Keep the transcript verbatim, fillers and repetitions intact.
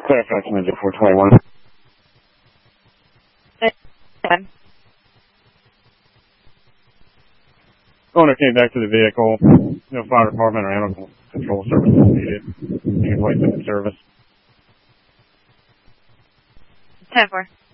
Clarify, Commander four twenty-one. ten. Owner came back to the vehicle. No fire department or animal control service is needed. You can place it in service. ten four.